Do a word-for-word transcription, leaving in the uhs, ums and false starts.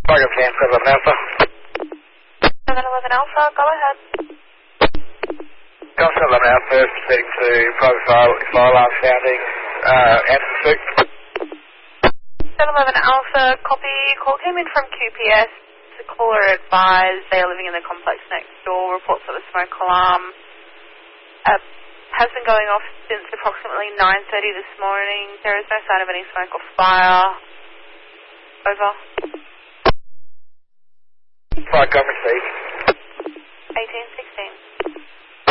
Target Sam seven eleven Alpha. seven eleven Alpha, go ahead. Golf seven eleven Alpha, proceeding to private fire, fire alarm sounding, uh, Anderson Street. seven eleven Alpha, copy. Call came in from Q P S. The caller advised they are living in the complex next door. Reports of a smoke alarm uh, has been going off since approximately nine thirty this morning. There is no sign of any smoke or fire. Over. Fire coverage, please. eighteen sixteen.